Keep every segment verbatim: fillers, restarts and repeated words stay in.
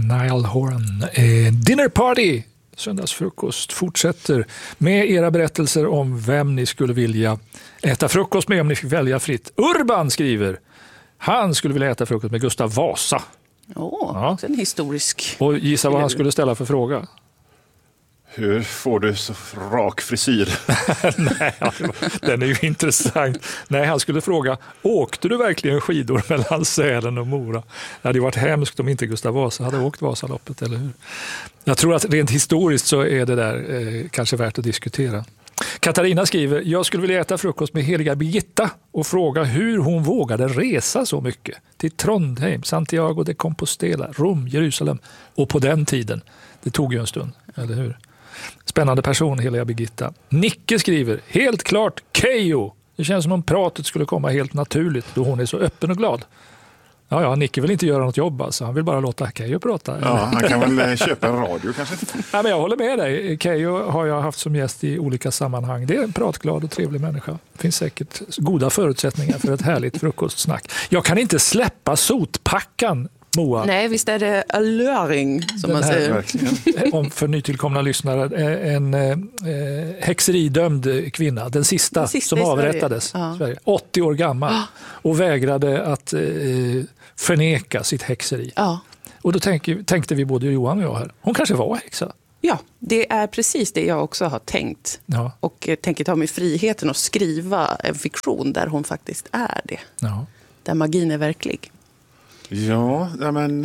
Niall Horan. Eh, Dinner Party, söndagsfrukost, fortsätter med era berättelser om vem ni skulle vilja äta frukost med om ni fick välja fritt. Urban skriver, han skulle vilja äta frukost med Gustav Vasa. Åh, oh, ja. En historisk... Och gissa vad han skulle ställa för fråga. Hur får du så rak frisyr? Nej, den är ju intressant. Nej, han skulle fråga, åkte du verkligen skidor mellan Sälen och Mora? Det hade ju varit hemskt om inte Gustav Vasa hade åkt Vasaloppet, eller hur? Jag tror att rent historiskt så är det där eh, kanske värt att diskutera. Katarina skriver, jag skulle vilja äta frukost med heliga Birgitta och fråga hur hon vågade resa så mycket till Trondheim, Santiago de Compostela, Rom, Jerusalem och på den tiden. Det tog ju en stund, eller hur? Spännande person, heliga Birgitta. Nicke skriver, helt klart Keyyo. Det känns som om pratet skulle komma helt naturligt då hon är så öppen och glad. Ja, ja, Nicke vill inte göra något jobb alltså. Han vill bara låta Keyyo prata. Ja, han kan väl köpa en radio kanske. Ja, men jag håller med dig. Keyyo har jag haft som gäst i olika sammanhang. Det är en pratglad och trevlig människa. Det finns säkert goda förutsättningar för ett härligt frukostsnack. Jag kan inte släppa sotpackan, Moa. Nej, visst är det alluring som Den man här, säger. Om för nytillkomna lyssnare, en eh, häxeridömd kvinna, den sista, den sista som avrättades. Ja. Sverige, åttio år gammal ja. Och vägrade att eh, förneka sitt häxeri. Ja. Och då tänk, tänkte vi både Johan och jag här, hon kanske var häxa. Ja, det är precis det jag också har tänkt. Ja. Och eh, tänker ta mig friheten att skriva en fiktion där hon faktiskt är det. Ja. Där magin är verklig. Ja, men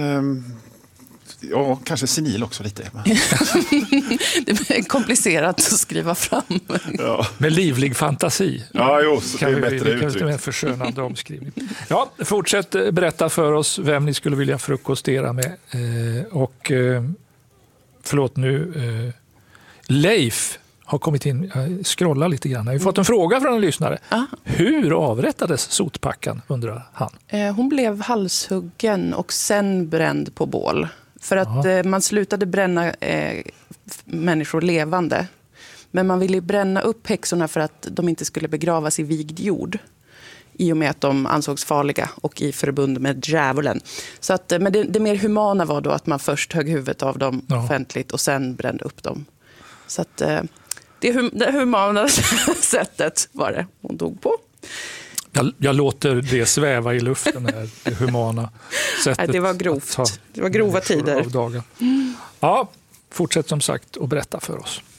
ja, kanske senil också lite. Det är komplicerat att skriva fram. Ja. Med livlig fantasi. Ja, jo, så kan det är vi, bättre vi, uttryck. Med en förskönande omskrivning. Ja, fortsätt berätta för oss vem ni skulle vilja frukostera med. Eh, och eh, förlåt nu, eh, Leif har kommit in, jag scrollar lite grann. Jag har fått en fråga från en lyssnare. Ah. Hur avrättades sotpackan, undrar han? Eh, hon blev halshuggen och sen bränd på bål. För att eh, man slutade bränna eh, människor levande. Men man ville bränna upp häxorna för att de inte skulle begravas i vigd jord. I och med att de ansågs farliga och i förbund med djävulen. Så att, men det, det mer humana var då att man först högg huvudet av dem ja. offentligt och sen brände upp dem. Så att... Eh, Det, hum- det humana sättet var det hon dog på. Jag, jag låter det sväva i luften här, det humana sättet. Nej, det var grovt. Det var grova tider. Mm. Ja, fortsätt som sagt och berätta för oss.